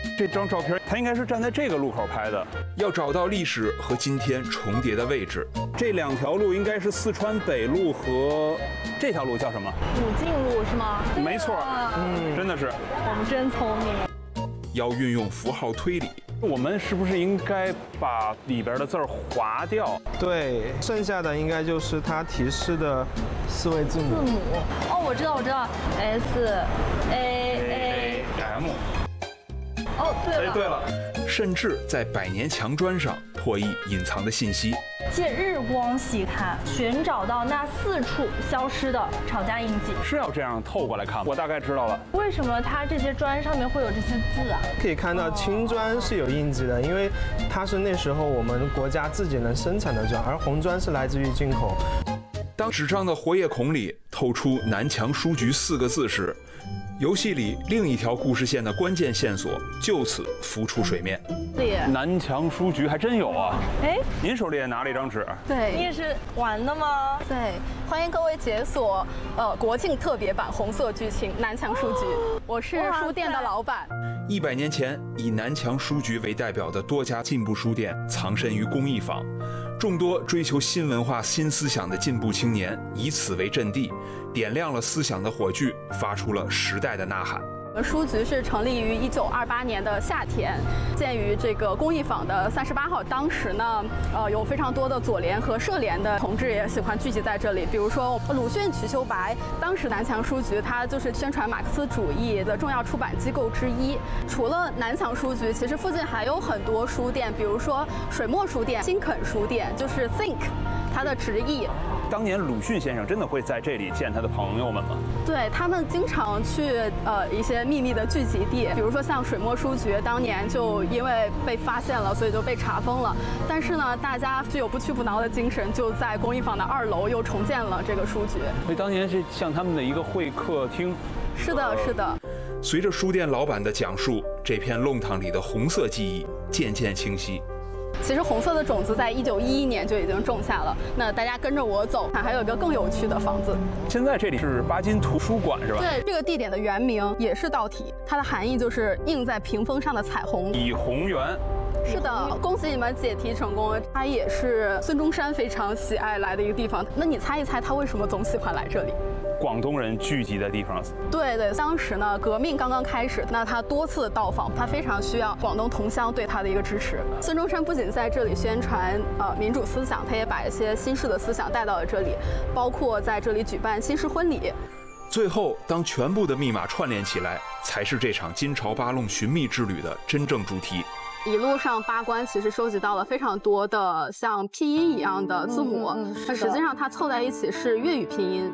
这张照片，他应该是站在这个路口拍的。 要找到历史和今天重叠的位置， 这两条路应该是四川北路和这条路叫什么？ 武进路是吗？ 没错，真的是。 我们真聪明。 要运用符号推理。 我们是不是应该把里边的字儿划掉？ 对，剩下的应该就是它提示的4位字母。 哦，我知道，S A M。 哦，对了， 对了， 甚至在百年墙砖上破译隐藏的信息。 借日光细看，寻找到那4处消失的厂家印记。 是要这样透过来看，我大概知道了。 为什么它这些砖上面会有这些字啊？ 可以看到青砖是有印记的，因为它是那时候我们国家自己能生产的砖，而红砖是来自于进口。 当纸张的活页孔里透出南墙书局4个字时，游戏里另一条故事线的关键线索就此浮出水面。 南墙书局还真有啊！ 哎， 您手里也拿了一张纸， 对，你也是玩的吗？ 对，欢迎各位解锁国庆特别版红色剧情南墙书局。我是书店的老板。 100年前，以南墙书局为代表的多家进步书店藏身于工艺坊，众多追求新文化、新思想的进步青年以此为阵地，点亮了思想的火炬，发出了时代的呐喊。 我们书局是成立于1928年的夏天，建于这个工艺坊的38号。当时呢，有非常多的左联和社联的同志也喜欢聚集在这里。比如说鲁迅、瞿秋白，当时南墙书局它就是宣传马克思主义的重要出版机构之一。除了南墙书局，其实附近还有很多书店，比如说水墨书店、新肯书店，就是 Think 它的直译。 当年鲁迅先生真的会在这里见他的朋友们吗？ 对，他们经常去一些秘密的聚集地，比如说像水墨书局，当年就因为被发现了，所以就被查封了。但是呢，大家具有不屈不挠的精神，就在工艺坊的2楼又重建了这个书局。 所以当年是像他们的一个会客厅。 是的，是的。 随着书店老板的讲述，这片弄堂里的红色记忆渐渐清晰。 其实红色的种子在1911年就已经种下了。那大家跟着我走，看还有一个更有趣的房子。 现在这里是巴金图书馆是吧？ 对，这个地点的原名也是道体，它的含义就是印在屏风上的彩虹。 以红圆。 是的，恭喜你们解题成功。它也是孙中山非常喜爱来的一个地方。那你猜一猜他为什么总喜欢来这里？ 广东人聚集的地方。 对，当时呢，革命刚刚开始，那他多次到访，他非常需要广东同乡对他的一个支持。孙中山不仅在这里宣传民主思想，他也把一些新式的思想带到了这里，包括在这里举办新式婚礼。 最后，当全部的密码串联起来，才是这场金朝八弄寻觅之旅的真正主题。 一路上八关其实收集到了非常多的像拼音一样的字母，那实际上它凑在一起是粤语拼音。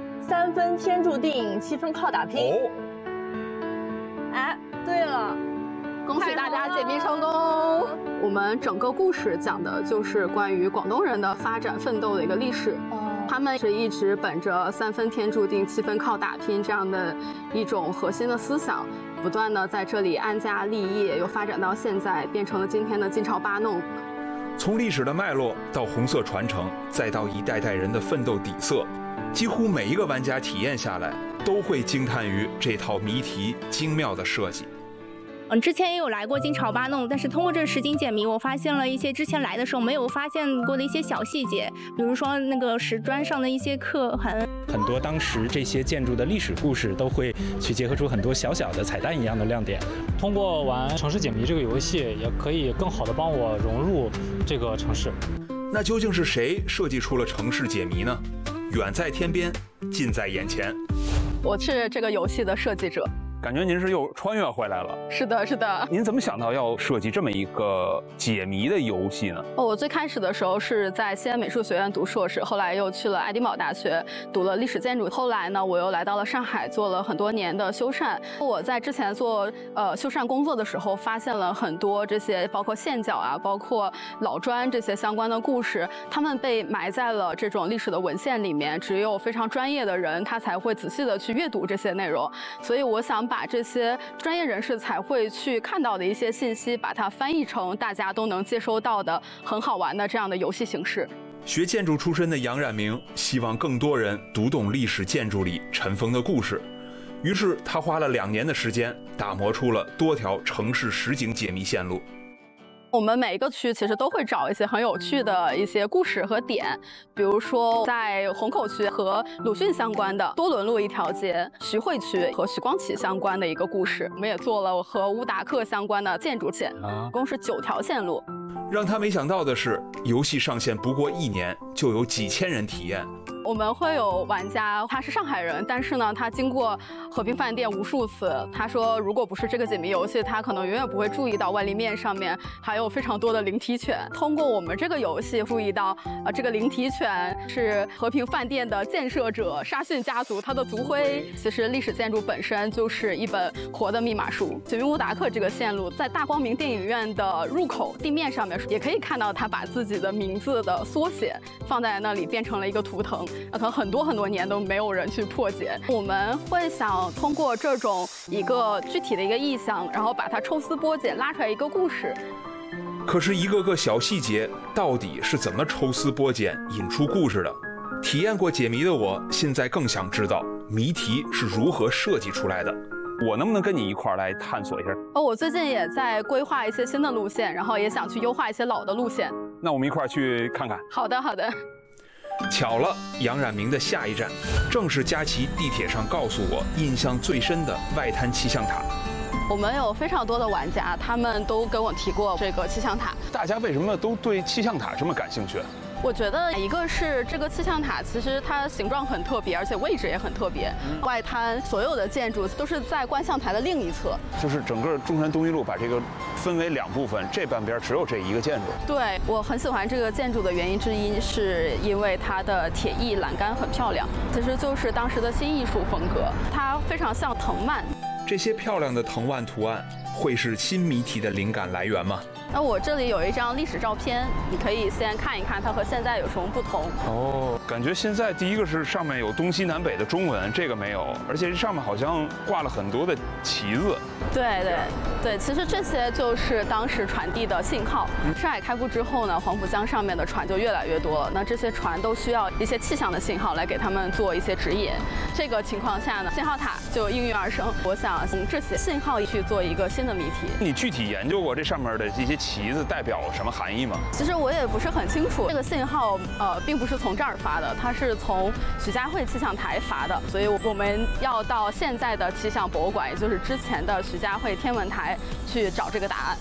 3分天注定，7分靠打拼。 哦， 哎，对了， 恭喜大家解谜成功！我们整个故事讲的就是关于广东人的发展奋斗的一个历史。他们是一直本着3分天注定，7分靠打拼这样的一种核心的思想，不断的在这里安家立业，又发展到现在，变成了今天的金朝八弄。 从历史的脉络到红色传承，再到一代代人的奋斗底色，几乎每一个玩家体验下来，都会惊叹于这套谜题精妙的设计。 之前也有来过金朝八弄，但是通过这实景解谜，我发现了一些之前来的时候没有发现过的一些小细节，比如说那个石砖上的一些刻痕。 很多当时这些建筑的历史故事都会去结合出很多小小的彩蛋一样的亮点。通过玩城市解谜这个游戏，也可以更好的帮我融入这个城市。 那究竟是谁设计出了城市解谜呢？远在天边，近在眼前。 我是这个游戏的设计者。 感觉您是又穿越回来了。 是的，是的。 您怎么想到要设计这么一个解谜的游戏呢？ 我最开始的时候是在西安美术学院读硕士，后来又去了爱丁堡大学读了历史建筑。后来呢，我又来到了上海，做了很多年的修缮。我在之前做修缮工作的时候，发现了很多这些包括线脚啊，包括老砖这些相关的故事，他们被埋在了这种历史的文献里面，只有非常专业的人他才会仔细的去阅读这些内容。所以我想把这些专业人士才会去看到的一些信息，把它翻译成大家都能接收到的很好玩的这样的游戏形式。 学建筑出身的杨冉明希望更多人读懂历史建筑里尘封的故事， 于是他花了2年的时间，打磨出了多条城市实景解谜线路。 我们每一个区其实都会找一些很有趣的一些故事和点，比如说在虹口区和鲁迅相关的多伦路一条街，徐汇区和许光启相关的一个故事，我们也做了和乌达克相关的建筑线，一共是9条线路。 让他没想到的是，游戏上线不过1年，就有几千人体验。 我们会有玩家，他是上海人，但是呢，他经过和平饭店无数次，他说如果不是这个解谜游戏，他可能永远不会注意到万立面上面还有非常多的灵体犬。通过我们这个游戏注意到，这个灵体犬是和平饭店的建设者沙逊家族他的族徽。其实历史建筑本身就是一本活的密码书。解谜乌达克这个线路，在大光明电影院的入口地面上面也可以看到他把自己的名字的缩写放在那里，变成了一个图腾。可能很多年都没有人去破解。我们会想通过这种一个具体的一个意象，然后把它抽丝剥茧，拉出来一个故事。 可是一个个小细节到底是怎么抽丝剥茧引出故事的？体验过解谜的我，现在更想知道谜题是如何设计出来的。 我能不能跟你一块儿来探索一下？ 我最近也在规划一些新的路线，然后也想去优化一些老的路线。 那我们一块儿去看看。 好的，好的。 巧了，杨冉明的下一站正是佳琪地铁上告诉我印象最深的外滩气象塔。 我们有非常多的玩家，他们都跟我提过这个气象塔。 大家为什么都对气象塔这么感兴趣？ 我觉得一个是这个气象塔，其实它形状很特别，而且位置也很特别。外滩所有的建筑都是在观象台的另一侧， 就是整个中山东一路把这个分为2部分，这半边只有这一个建筑。 对，我很喜欢这个建筑的原因之一，是因为它的铁艺栏杆很漂亮，其实就是当时的新艺术风格，它非常像藤蔓。 这些漂亮的藤蔓图案会是新谜题的灵感来源吗？ 那我这里有一张历史照片，你可以先看一看它和现在有什么不同。 哦，感觉现在第一个是上面有东西南北的中文，这个没有，而且这上面好像挂了很多的旗子。对，其实这些就是当时传递的信号。上海开埠之后呢，黄浦江上面的船就越来越多了，那这些船都需要一些气象的信号来给他们做一些指引。这个情况下呢，信号塔就应运而生。我想从这些信号去做一个新的谜题。 你具体研究过这上面的这些旗子代表什么含义吗？ 其实我也不是很清楚，这个信号并不是从这儿发的，它是从徐家汇气象台发的，所以我们要到现在的气象博物馆，也就是之前的徐家汇天文台去找这个答案。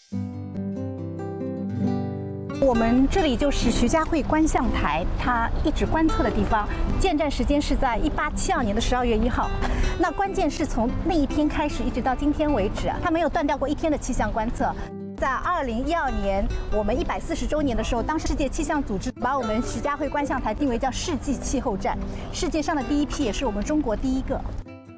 我们这里就是徐家汇观象台，它一直观测的地方。建站时间是在1872年的12月1号。那关键是从那一天开始，一直到今天为止，它没有断掉过1天的气象观测。在2012年，我们140周年的时候，当时世界气象组织把我们徐家汇观象台定为叫世纪气候站，世界上的第一批，也是我们中国第一个。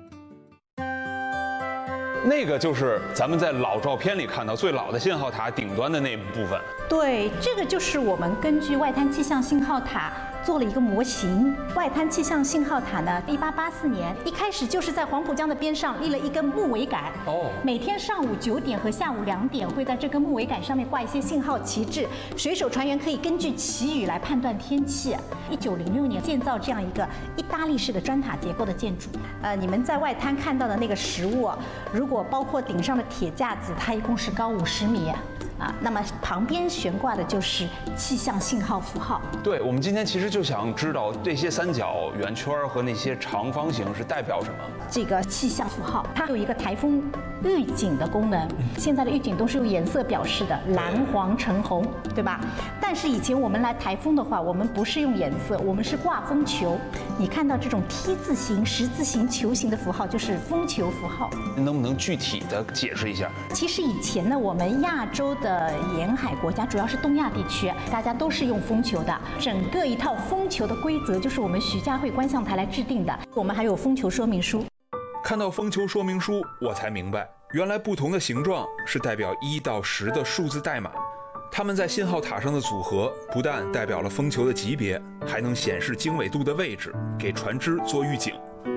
那个就是咱们在老照片里看到最老的信号塔顶端的那部分。 对，这个就是我们根据外滩气象信号塔做了一个模型。外滩气象信号塔呢，1884年一开始就是在黄浦江的边上立了一根木桅杆。每天上午9点和下午2点会在这根木桅杆上面挂一些信号旗帜，水手船员可以根据旗语来判断天气。1906年建造这样一个意大利式的砖塔结构的建筑。你们在外滩看到的那个实物，如果包括顶上的铁架子，它一共是高50米。那么旁边悬挂的就是气象信号符号。 对，我们今天其实就想知道这些三角、圆圈和那些长方形是代表什么。 这个气象符号它有一个台风预警的功能。现在的预警都是用颜色表示的，蓝、黄、橙、红，对吧？但是以前我们来台风的话，我们不是用颜色，我们是挂风球。你看到这种 T 字形、十字形、球形的符号，就是风球符号。 您能不能具体的解释一下？ 其实以前呢，我们亚洲的沿海国家，主要是东亚地区，大家都是用风球的。整个一套风球的规则就是我们徐家汇观象台来制定的。我们还有风球说明书。 看到风球说明书，我才明白，原来不同的形状是代表1到10的数字代码。它们在信号塔上的组合，不但代表了风球的级别，还能显示经纬度的位置，给船只做预警。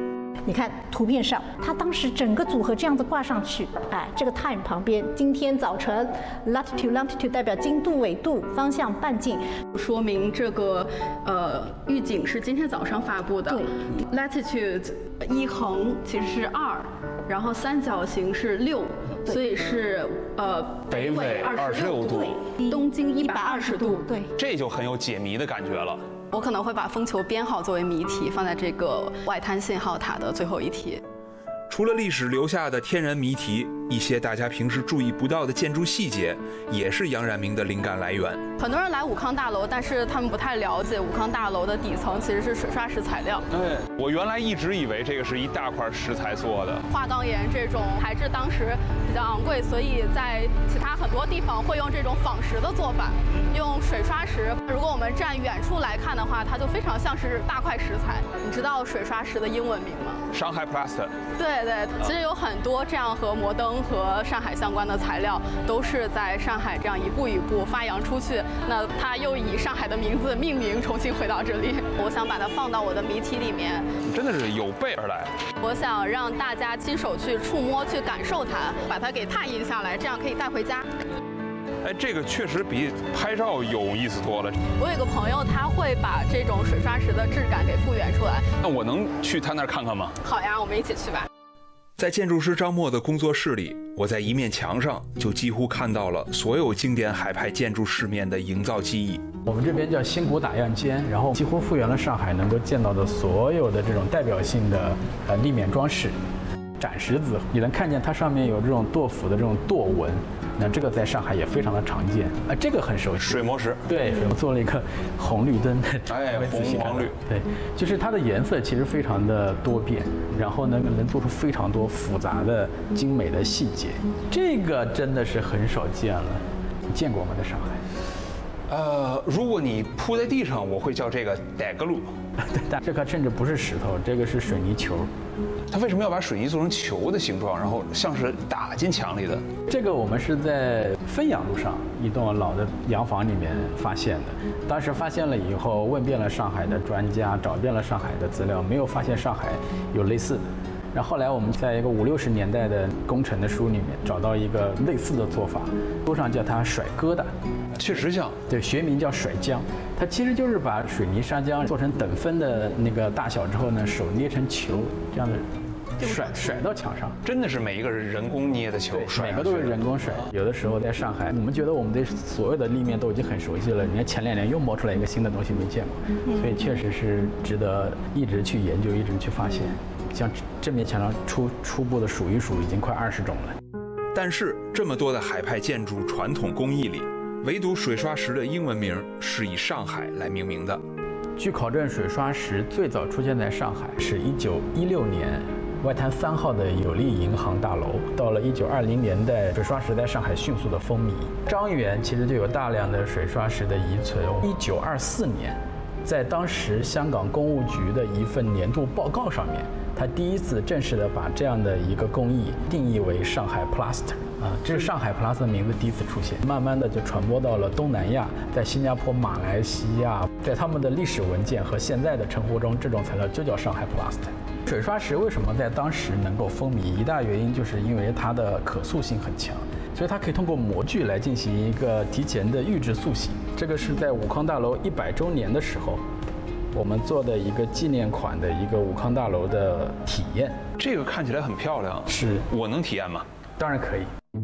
你看图片上，它当时整个组合这样子挂上去，哎，这个 time 旁边，今天早晨 latitude longitude 代表经度、纬度、方向、半径， 说明这个预警是今天早上发布的。对 ，latitude 一横其实是2，然后三角形是6，所以是北纬26度， 东经120度。 对， 这就很有解谜的感觉了。 我可能会把风球编号作为谜题放在这个外滩信号塔的最后一题。 除了历史留下的天然谜题，一些大家平时注意不到的建筑细节，也是杨冉明的灵感来源。 很多人来武康大楼，但是他们不太了解武康大楼的底层其实是水刷石材料。 对，我原来一直以为这个是一大块石材做的。 花岗岩这种材质当时比较昂贵，所以在其他很多地方会用这种仿石的做法，用水刷石。如果我们站远处来看的话，它就非常像是大块石材。你知道水刷石的英文名吗？ 上海 plaster。 对对，其实有很多这样和摩登和上海相关的材料，都是在上海这样一步一步发扬出去。那它又以上海的名字命名，重新回到这里。我想把它放到我的谜题里面。 真的是有备而来。 我想让大家亲手去触摸、去感受它，把它给拓印下来，这样可以带回家。 哎，这个确实比拍照有意思多了。 我有一个朋友，他会把这种水刷石的质感给复原出来。 那我能去他那儿看看吗？ 好呀，我们一起去吧。 在建筑师张默的工作室里，我在一面墙上就几乎看到了所有经典海派建筑世面的营造记忆。 我们这边叫新古打样间，然后几乎复原了上海能够见到的所有的这种代表性的立面装饰。斩石子，你能看见它上面有这种剁斧的这种剁纹，那这个在上海也非常的常见啊，这个很熟悉。 水磨石， 对，我做了一个红绿灯， 哎，红黄绿， 对，就是它的颜色其实非常的多变，然后呢能做出非常多复杂的精美的细节，这个真的是很少见了。你见过吗？在上海？ 如果你铺在地上，我会叫这个逮个路。 对，这个甚至不是石头，这个是水泥球。 它为什么要把水泥做成球的形状，然后像是打进墙里的？ 这个我们是在汾阳路上一栋老的洋房里面发现的。当时发现了以后，问遍了上海的专家，找遍了上海的资料，没有发现上海有类似的。然后后来我们在一个50、60年代的工程的书里面找到一个类似的做法，书上叫它甩疙瘩， 确实像， 对，学名叫甩浆。它其实就是把水泥砂浆做成等分的那个大小之后呢，手捏成球，这样的甩到墙上。 真的是每一个人工捏的球， 每个都是人工甩。有的时候在上海，我们觉得我们对所有的立面都已经很熟悉了，人家前2年又摸出来一个新的东西没见过，所以确实是值得一直去研究，一直去发现。像这面墙上初步的数一数，已经快20种了。 但是这么多的海派建筑传统工艺里，唯独水刷石的英文名是以上海来命名的。 据考证，水刷石最早出现在上海是1916年外滩3号的有利银行大楼。到了1920年代，水刷石在上海迅速的风靡。张园其实就有大量的水刷石的遗存。1924年，在当时香港工务局的一份年度报告上面，他第一次正式的把这样的一个工艺定义为上海 plaster 啊，这是上海 plaster 的名字第一次出现，慢慢的就传播到了东南亚，在新加坡、马来西亚，在他们的历史文件和现在的称呼中，这种材料就叫上海 plaster。水刷石为什么在当时能够风靡？一大原因就是因为它的可塑性很强，所以它可以通过模具来进行一个提前的预制塑形。这个是在武康大楼100周年的时候，我们做的一个纪念款的一个武康大楼的体验。 这个看起来很漂亮， 是我能体验吗？ 当然可以。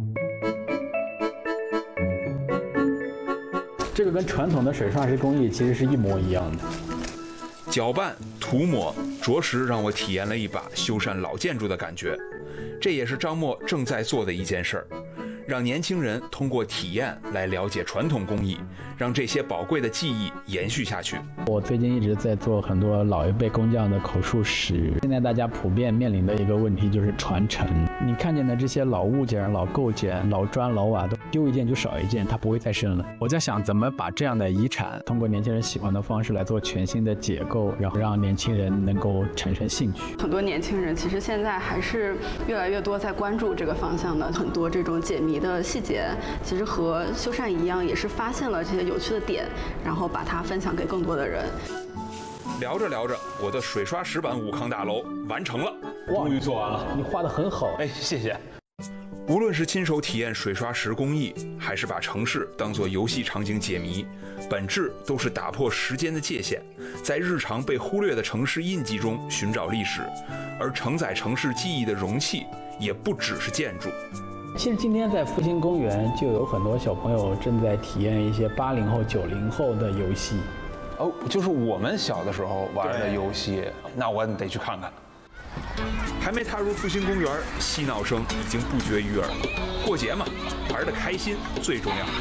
这个跟传统的水刷石工艺其实是一模一样的。 搅拌、涂抹，着实让我体验了一把修缮老建筑的感觉。这也是张默正在做的一件事儿，让年轻人通过体验来了解传统工艺，让这些宝贵的技艺延续下去。 我最近一直在做很多老一辈工匠的口述史。现在大家普遍面临的一个问题就是传承。你看见的这些老物件、老构件、老砖、老瓦都丢一件就少一件，它不会再生了。我在想怎么把这样的遗产通过年轻人喜欢的方式来做全新的解构，然后让年轻人能够产生兴趣。 很多年轻人其实现在还是越来越多在关注这个方向的，很多这种解谜的细节，其实和修缮一样，也是发现了这些有趣的点，然后把它分享给更多的人。 聊着聊着，我的水刷石板武康大楼完成了，终于做完了。 你画得很好， 哎，谢谢。无论是亲手体验水刷石工艺，还是把城市当作游戏场景解谜，本质都是打破时间的界限，在日常被忽略的城市印记中寻找历史。而承载城市记忆的容器，也不只是建筑。 其实今天在复兴公园就有很多小朋友正在体验一些80后、90后的游戏。 哦，就是我们小的时候玩的游戏，那我得去看看。还没踏入复兴公园，嬉闹声已经不绝于耳。过节嘛，玩得开心最重要。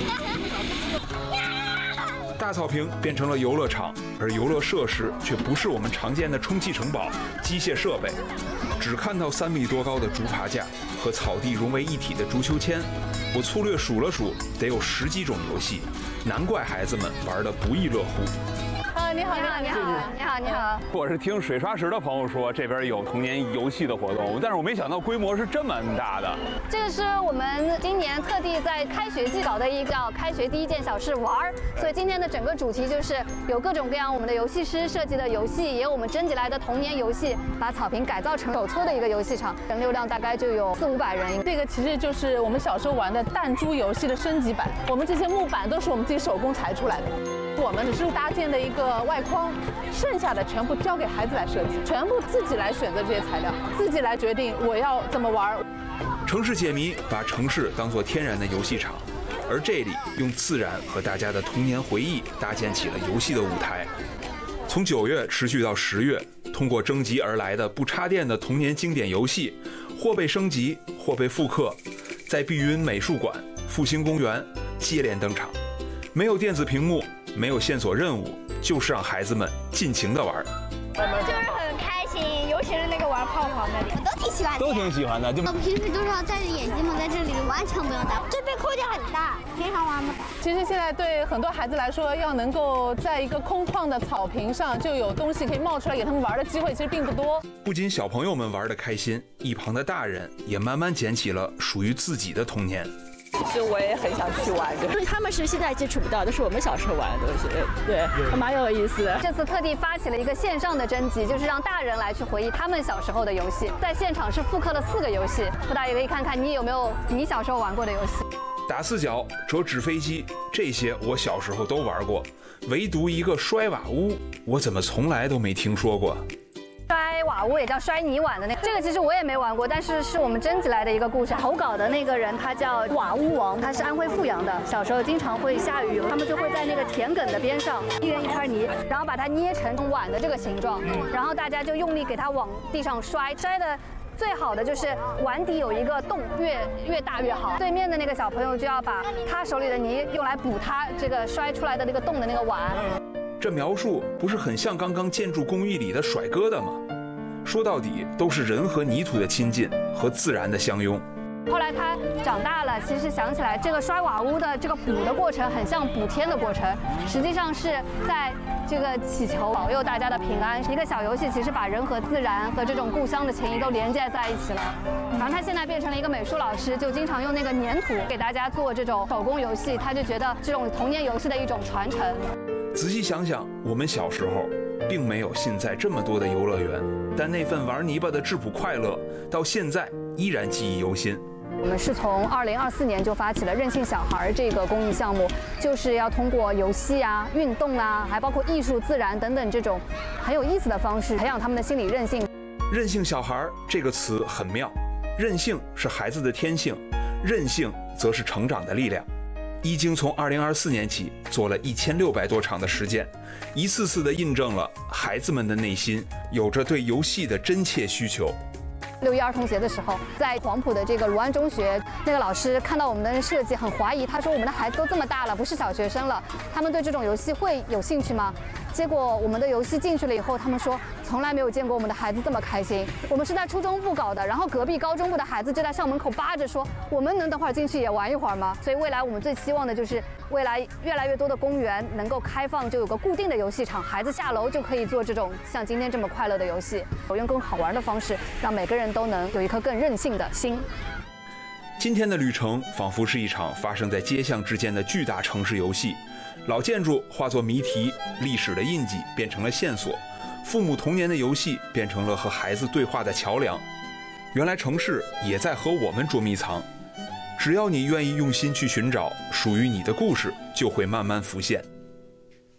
大草坪变成了游乐场，而游乐设施却不是我们常见的充气城堡、机械设备，只看到3米多高的竹爬架和草地融为一体的竹秋千。我粗略数了数，得有10几种游戏，难怪孩子们玩得不亦乐乎。 你好，你好，你好，你好，你好。 我是听水刷石的朋友说这边有童年游戏的活动，但是我没想到规模是这么大的。 这个是我们今年特地在开学季搞的一个叫开学第一件小事玩，所以今天的整个主题就是有各种各样我们的游戏师设计的游戏，也有我们征集来的童年游戏，把草坪改造成手搓的一个游戏场，人流量大概就有400-500人。 这个其实就是我们小时候玩的弹珠游戏的升级版，我们这些木板都是我们自己手工裁出来的。我们只是搭建的一个外框，剩下的全部交给孩子来设计，全部自己来选择这些材料，自己来决定我要怎么玩。 城市解谜把城市当作天然的游戏场，而这里用自然和大家的童年回忆搭建起了游戏的舞台。从9月持续到10月，通过征集而来的不插电的童年经典游戏，或被升级，或被复刻，在碧云美术馆、复兴公园接连登场。没有电子屏幕，没有线索任务，就是让孩子们尽情地玩。 就是很开心，尤其是那个玩泡泡那里，我都挺喜欢的。 都挺喜欢的。 我平时都是要戴着眼镜嘛，在这里完全不用戴。这边空间很大，平常玩不到。 其实现在对很多孩子来说，要能够在一个空旷的草坪上就有东西可以冒出来给他们玩的机会，其实并不多。 不仅小朋友们玩得开心，一旁的大人也慢慢捡起了属于自己的童年。 其实我也很想去玩， 因为他们是现在接触不到，都是我们小时候玩的东西，对，蛮有意思的。 这次特地发起了一个线上的征集，就是让大人来去回忆他们小时候的游戏，在现场是复刻了4个游戏，傅大爷可以看看你有没有你小时候玩过的游戏。 打4角、折纸飞机，这些我小时候都玩过，唯独一个摔瓦屋，我怎么从来都没听说过。 摔瓦屋也叫摔泥碗的那个，这个其实我也没玩过，但是是我们征集来的一个故事。投稿的那个人他叫瓦屋王，他是安徽阜阳的。小时候经常会下雨，他们就会在那个田埂的边上，一人一块泥，然后把它捏成碗的这个形状，然后大家就用力给它往地上摔，摔的最好的就是碗底有一个洞，越大越好。对面的那个小朋友就要把他手里的泥用来补他这个摔出来的那个洞的那个碗。 这描述不是很像刚刚建筑工艺里的甩疙瘩吗？说到底都是人和泥土的亲近和自然的相拥。 后来他长大了，其实想起来这个摔瓦屋的这个补的过程很像补天的过程，实际上是在这个祈求保佑大家的平安。一个小游戏其实把人和自然和这种故乡的情谊都连接在一起了。然后他现在变成了一个美术老师，就经常用那个粘土给大家做这种手工游戏，他就觉得这种童年游戏的一种传承。 仔细想想，我们小时候并没有现在这么多的游乐园，但那份玩泥巴的质朴快乐，到现在依然记忆犹新。 我们是从2024年就发起了韧性小孩这个公益项目，就是要通过游戏啊、运动啊，还包括艺术、自然等等这种很有意思的方式，培养他们的心理韧性。 韧性小孩这个词很妙，韧性是孩子的天性，韧性则是成长的力量。一经从2024年起做了1600多场的实践，一次次的印证了孩子们的内心有着对游戏的真切需求。 6一儿童节的时候，在黄埔的这个卢安中学，那个老师看到我们的设计很怀疑，他说我们的孩子都这么大了，不是小学生了，他们对这种游戏会有兴趣吗？结果我们的游戏进去了以后，他们说从来没有见过我们的孩子这么开心。我们是在初中部搞的，然后隔壁高中部的孩子就在校门口扒着说，我们能等会儿进去也玩一会儿吗？所以未来我们最希望的就是未来越来越多的公园能够开放，就有个固定的游戏场，孩子下楼就可以做这种像今天这么快乐的游戏，用更好玩的方式，让每个人都能有一颗更任性的心。 今天的旅程仿佛是一场发生在街巷之间的巨大城市游戏，老建筑化作谜题，历史的印记变成了线索， 父母童年的游戏变成了和孩子对话的桥梁。原来城市也在和我们捉迷藏，只要你愿意用心去寻找，属于你的故事就会慢慢浮现。